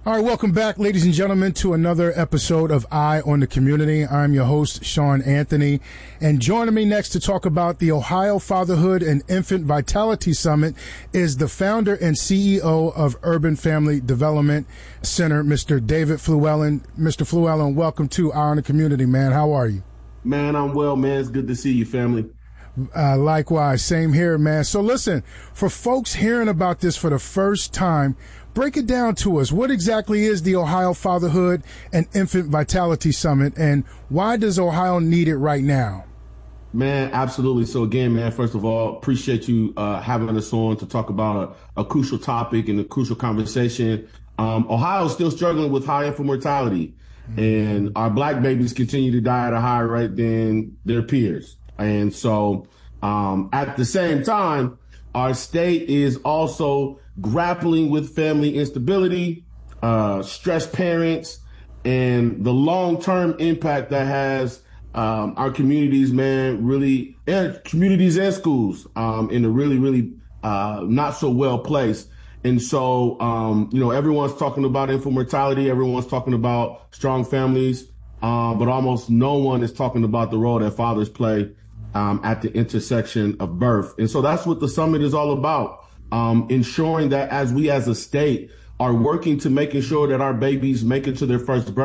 All right, welcome back, ladies and gentlemen, to another episode of Eye on the Community. I'm your host, Sean Anthony, and joining me next to talk about the Ohio Fatherhood and Infant Vitality Summit is the founder and CEO of Urban Family Development Center, Mr. David Fluellen. Mr. Fluellen, welcome to Eye on the Community, man. How are you? Man, I'm well, man. It's good to see you, family. Likewise, same here, man. So listen, for folks hearing about this for the first time, break it down to us. What exactly is the Ohio Fatherhood and Infant Vitality Summit, and why does Ohio need it right now? Man, absolutely. So again, man, first of all, appreciate you having us on to talk about a crucial topic and a crucial conversation. Ohio is still struggling with high infant mortality, and our Black babies continue to die at a higher rate than their peers. And so at the same time, our state is also grappling with family instability, stressed parents, and the long-term impact that has our communities, man, really, and communities and schools in a really not so well placed. And so, everyone's talking about infant mortality. Everyone's talking about strong families, but almost no one is talking about the role that fathers play at the intersection of birth. And so that's what the summit is all about. Ensuring that as we as a state are working to making sure that our babies make it to their first birthday,